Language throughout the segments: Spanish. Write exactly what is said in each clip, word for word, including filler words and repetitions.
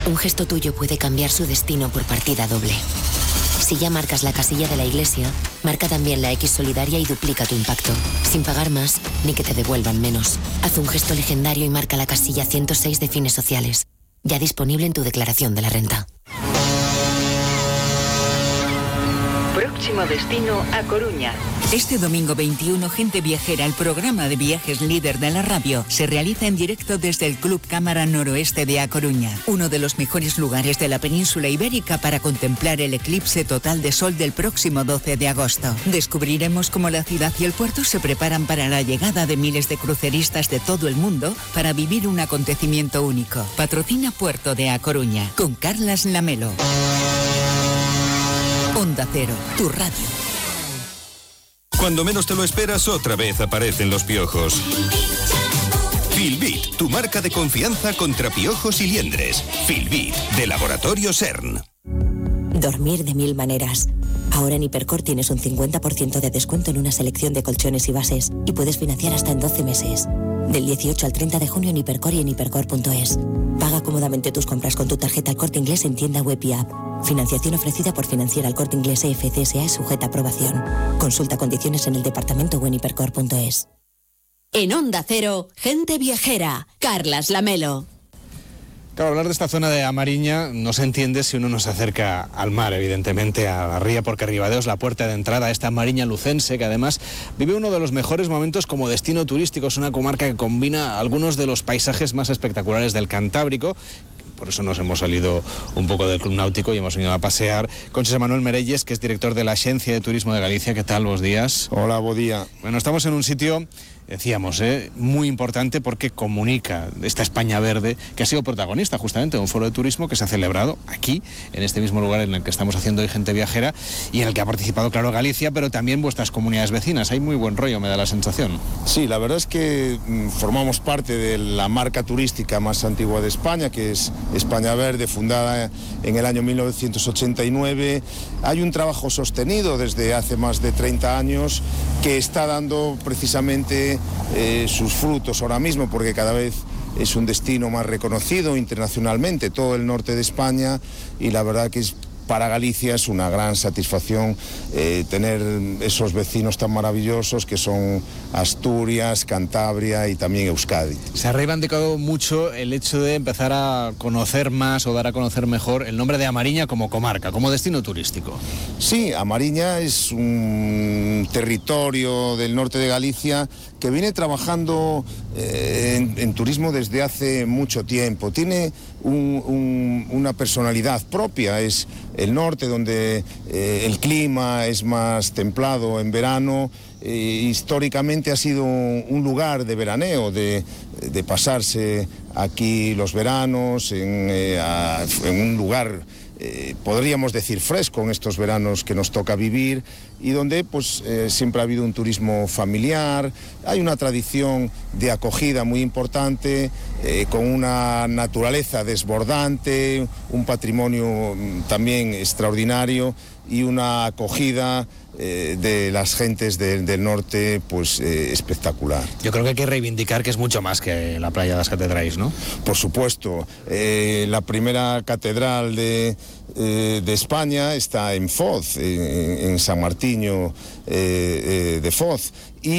Un gesto tuyo puede cambiar su destino por partida doble. Si ya marcas la casilla de la iglesia, marca también la X solidaria y duplica tu impacto, sin pagar más ni que te devuelvan menos. Haz un gesto legendario y marca la casilla ciento seis de Fines Sociales. Ya disponible en tu declaración de la renta. Próximo destino, A Coruña. Este domingo veintiuno, Gente Viajera, el programa de viajes líder de la radio, se realiza en directo desde el Club Cámara Noroeste de A Coruña, uno de los mejores lugares de la península ibérica para contemplar el eclipse total de sol del próximo doce de agosto. Descubriremos cómo la ciudad y el puerto se preparan para la llegada de miles de cruceristas de todo el mundo para vivir un acontecimiento único. Patrocina Puerto de A Coruña, con Carlas Lamelo. Onda Cero, tu radio. Cuando menos te lo esperas, otra vez aparecen los piojos. Filbit, tu marca de confianza contra piojos y liendres. Filbit, de Laboratorio CERN. Dormir de mil maneras. Ahora en Hipercor tienes un cincuenta por ciento de descuento en una selección de colchones y bases y puedes financiar hasta en doce meses. Del dieciocho al treinta de junio en Hipercor y en hipercor punto es. Paga cómodamente tus compras con tu tarjeta El Corte Inglés en tienda web y app. Financiación ofrecida por Financiera El Corte Inglés E F C S A sujeta a aprobación. Consulta condiciones en el departamento o en hipercor punto es. En Onda Cero, Gente Viajera, Carlas Lamelo. Claro, hablar de esta zona de Amariña no se entiende si uno no se acerca al mar, evidentemente, a la ría, porque Ribadeo es la puerta de entrada a esta Amariña lucense, que además vive uno de los mejores momentos como destino turístico. Es una comarca que combina algunos de los paisajes más espectaculares del Cantábrico. Por eso nos hemos salido un poco del Club Náutico y hemos venido a pasear con José Manuel Merelles, que es director de la Agencia de Turismo de Galicia. ¿Qué tal? Buenos días. Hola, buen día. Bueno, estamos en un sitio, decíamos, ¿eh? muy importante porque comunica esta España verde, que ha sido protagonista justamente de un foro de turismo que se ha celebrado aquí, en este mismo lugar en el que estamos haciendo hoy Gente Viajera, y en el que ha participado, claro, Galicia, pero también vuestras comunidades vecinas. Hay muy buen rollo, me da la sensación. Sí, la verdad es que mm, formamos parte de la marca turística más antigua de España, que es España Verde, fundada en el año mil novecientos ochenta y nueve. Hay un trabajo sostenido desde hace más de treinta años que está dando precisamente eh, sus frutos ahora mismo, porque cada vez es un destino más reconocido internacionalmente, todo el norte de España, y la verdad que es, para Galicia es una gran satisfacción eh, tener esos vecinos tan maravillosos que son Asturias, Cantabria y también Euskadi. Se ha reivindicado mucho el hecho de empezar a conocer más o dar a conocer mejor el nombre de Amariña como comarca, como destino turístico. Sí, Amariña es un territorio del norte de Galicia que viene trabajando eh, en, en turismo desde hace mucho tiempo. Tiene un, un, una personalidad propia, es el norte donde eh, el clima es más templado en verano. Eh, históricamente ha sido un lugar de veraneo, de, de pasarse aquí los veranos en, eh, a, en un lugar, eh, podríamos decir, fresco en estos veranos que nos toca vivir, y donde pues eh, siempre ha habido un turismo familiar. Hay una tradición de acogida muy importante, eh, con una naturaleza desbordante, un patrimonio también extraordinario y una acogida eh, de las gentes de, del norte pues eh, espectacular. Yo creo que hay que reivindicar que es mucho más que la playa de las Catedrales, ¿no? Por supuesto, eh, la primera catedral de, eh, de España está en Foz, en, en San Martiño eh, eh, de Foz,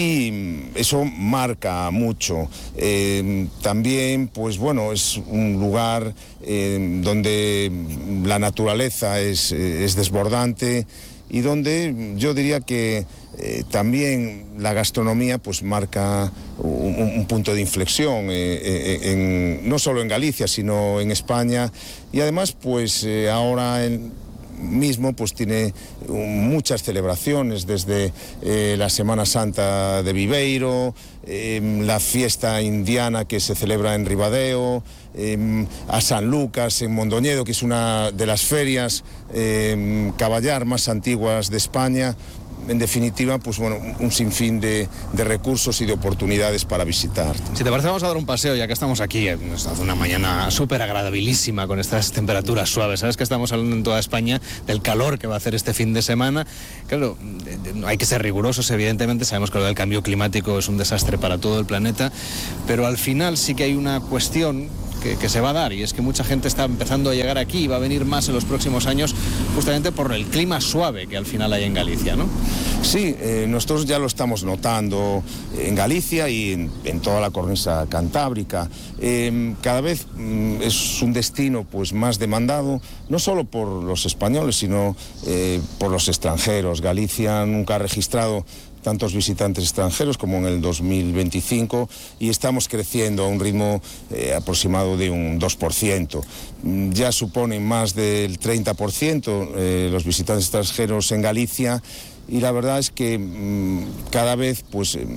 y eso marca mucho. Eh, también, pues bueno, es un lugar eh, donde la naturaleza es, es desbordante y donde yo diría que eh, también la gastronomía pues marca un, un punto de inflexión, eh, eh, en, no solo en Galicia, sino en España, y además pues eh, ahora en, mismo pues tiene muchas celebraciones, desde eh, la Semana Santa de Viveiro, eh, la fiesta indiana que se celebra en Ribadeo, eh, a San Lucas en Mondoñedo, que es una de las ferias eh, caballar más antiguas de España. En definitiva, pues bueno, un sinfín de, de recursos y de oportunidades para visitar. Si te parece, vamos a dar un paseo, ya que estamos aquí. Hace una mañana súper agradabilísima con estas temperaturas suaves. Sabes que estamos hablando en toda España del calor que va a hacer este fin de semana. Claro, hay que ser rigurosos, evidentemente. Sabemos que lo del cambio climático es un desastre para todo el planeta, pero al final sí que hay una cuestión que, que se va a dar, y es que mucha gente está empezando a llegar aquí y va a venir más en los próximos años justamente por el clima suave que al final hay en Galicia, ¿no? Sí, eh, nosotros ya lo estamos notando en Galicia y en, en toda la cornisa cantábrica. Eh, cada vez mm, es un destino pues más demandado, no solo por los españoles, sino eh, por los extranjeros. Galicia nunca ha registrado tantos visitantes extranjeros como en el dos mil veinticinco y estamos creciendo a un ritmo eh, aproximado de un dos por ciento. Ya suponen más del treinta por ciento eh, los visitantes extranjeros en Galicia. Y la verdad es que mmm, cada vez, pues, eh,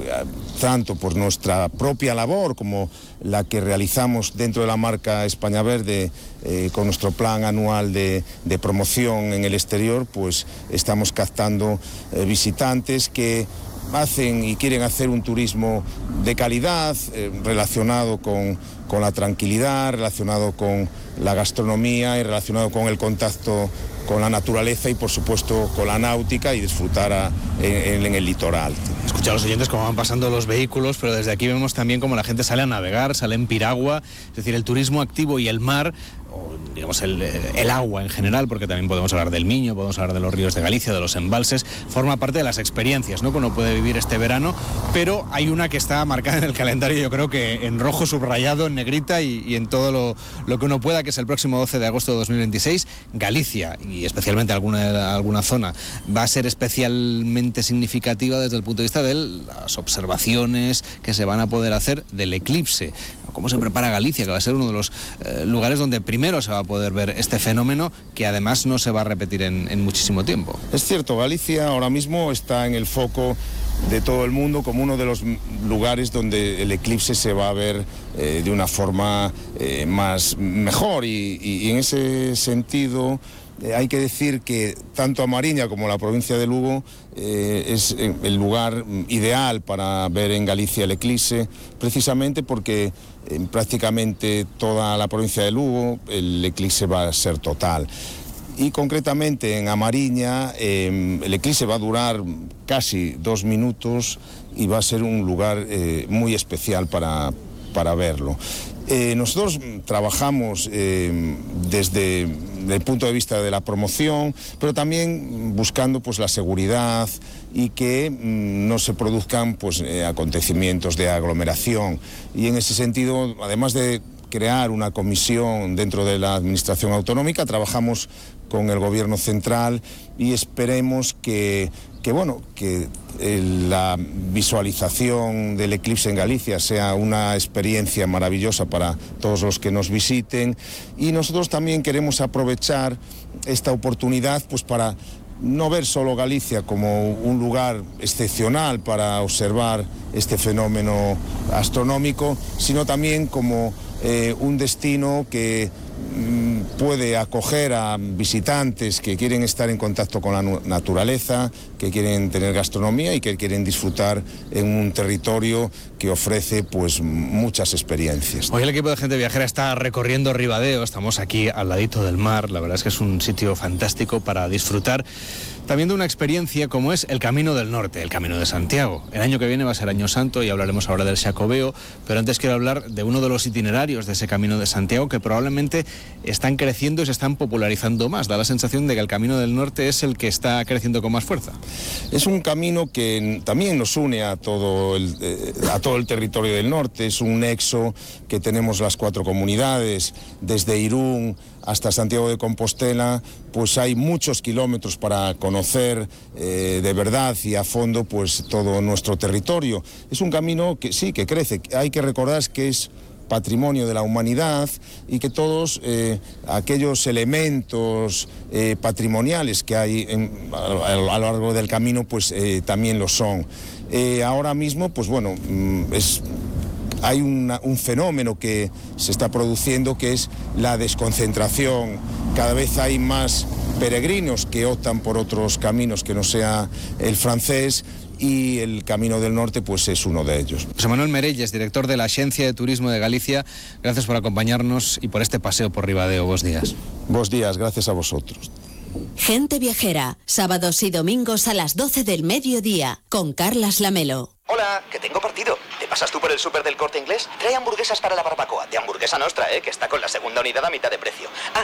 tanto por nuestra propia labor como la que realizamos dentro de la marca España Verde, eh, con nuestro plan anual de, de promoción en el exterior, pues estamos captando eh, visitantes que hacen y quieren hacer un turismo de calidad, eh, relacionado con, con la tranquilidad, relacionado con la gastronomía y relacionado con el contacto con la naturaleza y por supuesto con la náutica y disfrutar a, en, en el litoral. Escucha a los oyentes cómo van pasando los vehículos, pero desde aquí vemos también cómo la gente sale a navegar, sale en piragua, es decir, el turismo activo y el mar, o digamos el, el agua en general, porque también podemos hablar del Miño, podemos hablar de los ríos de Galicia, de los embalses, forma parte de las experiencias, ¿no?, que uno puede vivir este verano, pero hay una que está marcada en el calendario, yo creo que en rojo subrayado, en negrita y, y en todo lo, lo que uno pueda, que es el próximo doce de agosto de dos mil veintiséis, Galicia, y especialmente alguna, alguna zona, va a ser especialmente significativa desde el punto de vista de las observaciones que se van a poder hacer del eclipse. ¿Cómo se prepara Galicia? Que va a ser uno de los eh, lugares donde primero se va a poder ver este fenómeno, que además no se va a repetir en, en muchísimo tiempo. Es cierto, Galicia ahora mismo está en el foco de todo el mundo como uno de los lugares donde el eclipse se va a ver eh, de una forma eh, más mejor y, y, y en ese sentido eh, hay que decir que tanto A Mariña como la provincia de Lugo eh, es el lugar ideal para ver en Galicia el eclipse, precisamente porque en prácticamente toda la provincia de Lugo el eclipse va a ser total. Y concretamente en A Mariña eh, el eclipse va a durar casi dos minutos y va a ser un lugar eh, muy especial para, para verlo. Eh, nosotros trabajamos eh, desde el punto de vista de la promoción, pero también buscando pues la seguridad y que mm, no se produzcan pues eh, acontecimientos de aglomeración. Y en ese sentido, además de crear una comisión dentro de la administración autonómica, trabajamos con el gobierno central y esperemos que, que bueno, que eh, la visualización del eclipse en Galicia sea una experiencia maravillosa para todos los que nos visiten, y nosotros también queremos aprovechar esta oportunidad pues para no ver solo Galicia como un lugar excepcional para observar este fenómeno astronómico, sino también como eh, un destino que puede acoger a visitantes que quieren estar en contacto con la naturaleza, que quieren tener gastronomía y que quieren disfrutar en un territorio que ofrece pues muchas experiencias. Hoy el equipo de Gente Viajera está recorriendo Ribadeo, estamos aquí al ladito del mar, la verdad es que es un sitio fantástico para disfrutar también de una experiencia como es el Camino del Norte, el Camino de Santiago. El año que viene va a ser Año Santo y hablaremos ahora del Xacobeo, pero antes quiero hablar de uno de los itinerarios de ese Camino de Santiago que probablemente están creciendo y se están popularizando más. Da la sensación de que el Camino del Norte es el que está creciendo con más fuerza. Es un camino que también nos une a todo el, eh, a todo el territorio del norte. Es un nexo que tenemos las cuatro comunidades, desde Irún hasta Santiago de Compostela, pues hay muchos kilómetros para conocer eh, de verdad y a fondo pues todo nuestro territorio. Es un camino que sí, que crece. Hay que recordar que es patrimonio de la humanidad y que todos eh, aquellos elementos eh, patrimoniales que hay en, a, a lo largo del camino pues eh, también lo son. Eh, ahora mismo pues bueno, es... hay una, un fenómeno que se está produciendo que es la desconcentración. Cada vez hay más peregrinos que optan por otros caminos que no sea el francés, y el Camino del Norte pues es uno de ellos. José Manuel Merelles, director de la Axencia de Turismo de Galicia, gracias por acompañarnos y por este paseo por Ribadeo. Buenos días. Buenos días, gracias a vosotros. Gente Viajera, sábados y domingos a las doce del mediodía, con Carlas Lamelo. Hola, que tengo partido. ¿Te pasas tú por el súper del Corte Inglés? Trae hamburguesas para la barbacoa, de Hamburguesa Nostra, ¿eh? Que está con la segunda unidad a mitad de precio. Ah,